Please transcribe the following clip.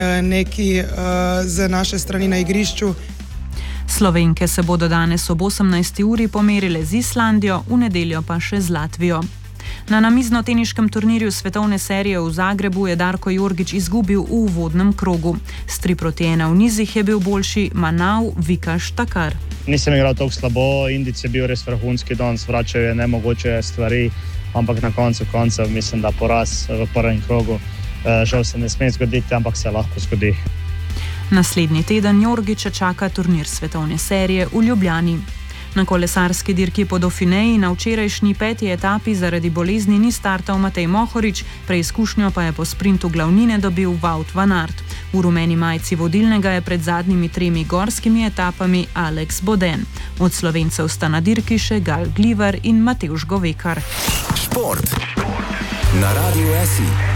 neki z naše strani na igrišču. Slovenke se bodo danes ob 18. uri pomerile z Islandijo, v nedeljo pa še z Latvijo. Na namizno-teniškem turnirju svetovne serije v Zagrebu je Darko Jorgić izgubil v uvodnem krogu. S 3-1 v nizih je bil boljši Manav Vikaš Takar. Nisem igral tako slabo, Indic je bil res vrhunski, danes vračajo nemogoče stvari, ampak na koncu koncev mislim, da poraz v prvem krogu žal se ne sme zgoditi, ampak se lahko zgodi. Naslednji teden Jorgića čaka turnir svetovne serije v Ljubljani. Na kolesarski dirki po Dauphineji na včerajšnji 5. etapi zaradi bolezni ni startal Matej Mohorič, preizkušnjo pa je po sprintu glavnine dobil Wout van Aert. V rumeni majici vodilnega je pred zadnjimi 3 gorskimi etapami Alex Boden. Od Slovencev sta na dirki še Gal Glivar in Matevž Govekar. Šport na Radiu SI.